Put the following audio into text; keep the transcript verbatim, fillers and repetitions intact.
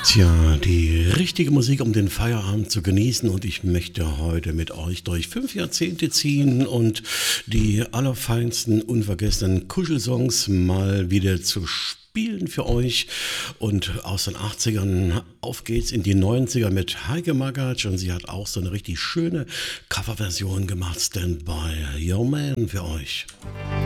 Tja, die richtige Musik, um den Feierabend zu genießen, und ich möchte heute mit euch durch fünf Jahrzehnte ziehen und die allerfeinsten, unvergessenen Kuschelsongs mal wieder zu spielen für euch. Und aus den achtzigern auf geht's in die neunziger mit Heike Makatsch, und sie hat auch so eine richtig schöne Coverversion gemacht, Stand By Your Man, für euch.